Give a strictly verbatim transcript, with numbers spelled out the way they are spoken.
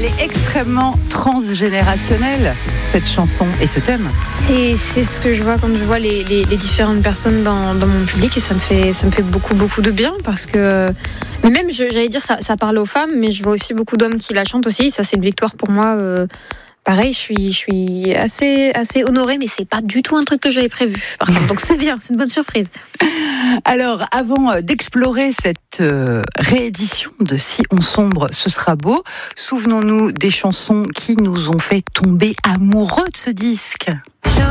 est extrêmement transgénérationnelle, cette chanson et ce thème. C'est, c'est ce que je vois quand je vois les, les, les différentes personnes dans, dans mon public, et ça me fait, ça me fait beaucoup, beaucoup de bien, parce que mais même, je, j'allais dire, ça, ça parle aux femmes, mais je vois aussi beaucoup d'hommes qui la chantent aussi. Ça, c'est une victoire pour moi. Euh, pareil, je suis, je suis assez, assez honorée, mais c'est pas du tout un truc que j'avais prévu, par contre. Donc c'est bien, c'est une bonne surprise. Alors, avant d'explorer cette euh, réédition de Si on sombre, ce sera beau, souvenons-nous des chansons qui nous ont fait tomber amoureux de ce disque.